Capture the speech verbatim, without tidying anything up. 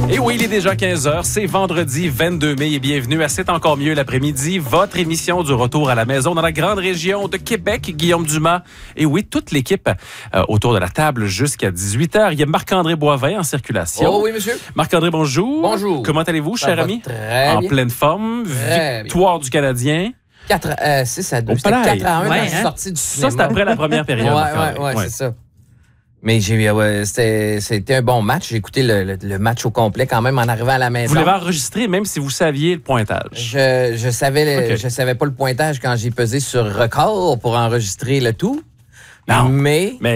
Et oui, il est déjà quinze heures, c'est vendredi vingt-deux mai et bienvenue à C'est encore mieux l'après-midi, votre émission du retour à la maison dans la grande région de Québec. Guillaume Dumas et oui, toute l'équipe euh, autour de la table jusqu'à dix-huit heures. Il y a Marc-André Boivin en circulation. Oh oui, monsieur. Marc-André, bonjour. Bonjour. Comment allez-vous, Ça cher va ami? très En bien. pleine forme. Très Victoire du Canadien. quatre, euh, six à deux. Au C'était palais. quatre à un Ouais, quand je suis hein? sorti du Ça, cinéma. c'est après la première période. Ouais, Marc-André. ouais, ouais, c'est ça. Mais j'ai, ouais, c'était, c'était un bon match. J'ai écouté le, le, le match au complet quand même en arrivant à la maison. Vous l'avez enregistré même si vous saviez le pointage. Je, je savais, le- Ok. je savais pas le pointage quand j'ai pesé sur record pour enregistrer le tout. Non. Mais, Mais